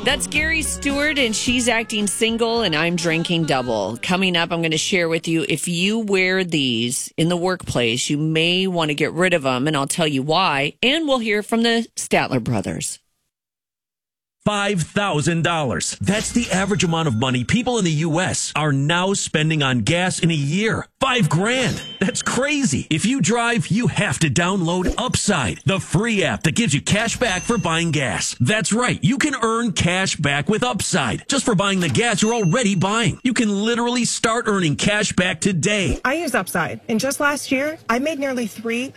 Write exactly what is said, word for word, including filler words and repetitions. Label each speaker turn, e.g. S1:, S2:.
S1: That's Gary Stewart, and she's acting single, and I'm drinking double. Coming up, I'm going to share with you, if you wear these in the workplace, you may want to get rid of them, and I'll tell you why. And we'll hear from the Statler brothers.
S2: five thousand dollars. That's the average amount of money people in the U S are now spending on gas in a year. Five grand. That's crazy. If you drive, you have to download Upside, the free app that gives you cash back for buying gas. That's right. You can earn cash back with Upside just for buying the gas you're already buying. You can literally start earning cash back today.
S3: I use Upside, and just last year, I made nearly three